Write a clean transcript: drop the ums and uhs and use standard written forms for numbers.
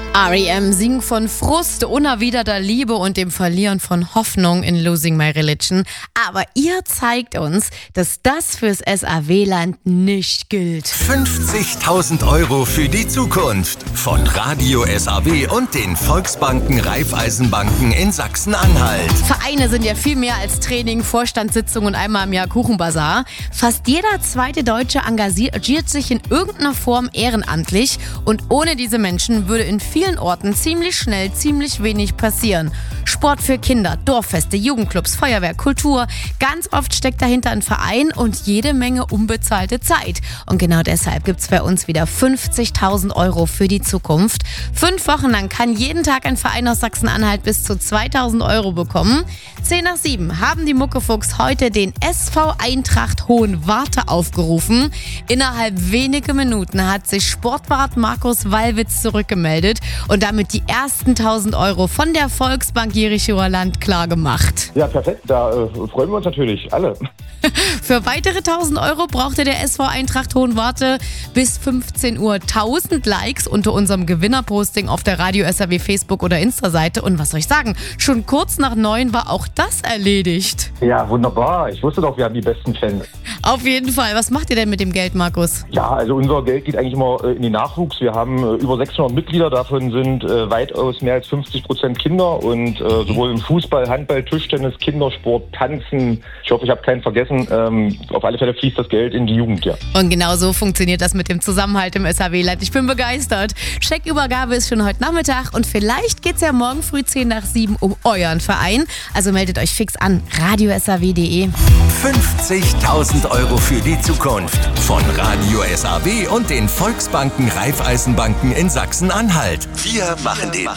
R.E.M. singen von Frust, unerwiderter Liebe und dem Verlieren von Hoffnung in Losing My Religion. Aber ihr zeigt uns, dass das fürs SAW-Land nicht gilt. 50.000 € für die Zukunft von Radio SAW und den Volksbanken Raiffeisenbanken in Sachsen-Anhalt. Vereine sind ja viel mehr als Training, Vorstandssitzung und einmal im Jahr Kuchenbazar. Fast jeder zweite Deutsche engagiert sich in irgendeiner Form ehrenamtlich. Und ohne diese Menschen würde in vielen Orten ziemlich schnell ziemlich wenig passieren. Sport für Kinder, Dorffeste, Jugendclubs, Feuerwehr, Kultur. Ganz oft steckt dahinter ein Verein und jede Menge unbezahlte Zeit. Und genau deshalb gibt es bei uns wieder 50.000 € für die Zukunft. 5 Wochen lang kann jeden Tag ein Verein aus Sachsen-Anhalt bis zu 2.000 € bekommen. 6:10 haben die Muckefuchs heute den SV Eintracht Hohenwarte aufgerufen. Innerhalb weniger Minuten hat sich Sportwart Markus Wallwitz zurückgemeldet und damit die ersten 1.000 € von der Volksbank Jerichower Land klar gemacht. Ja, perfekt. Da freuen wir uns natürlich alle. Für weitere 1.000 € brauchte der SV Eintracht Hohenwarte bis 15 Uhr 1.000 Likes unter unserem Gewinnerposting auf der Radio SAW Facebook- oder Insta-Seite. Und was soll ich sagen, schon kurz nach 9 war auch das erledigt. Ja, wunderbar. Ich wusste doch, wir haben die besten Fans. Auf jeden Fall. Was macht ihr denn mit dem Geld, Markus? Ja, also unser Geld geht eigentlich immer in den Nachwuchs. Wir haben über 600 Mitglieder, davon sind weitaus mehr als 50% Kinder. Und sowohl im Fußball, Handball, Tischtennis, Kindersport, Tanzen. Ich hoffe, ich habe keinen vergessen. Auf alle Fälle fließt das Geld in die Jugend, ja. Und genau so funktioniert das mit dem Zusammenhalt im SAW-Land. Ich bin begeistert. Scheckübergabe ist schon heute Nachmittag und vielleicht geht's ja morgen früh 6:10 um euren Verein. Also meldet euch fix an, radiosaw.de. 50.000 € für die Zukunft von Radio SAW und den Volksbanken Raiffeisenbanken in Sachsen-Anhalt. Wir machen den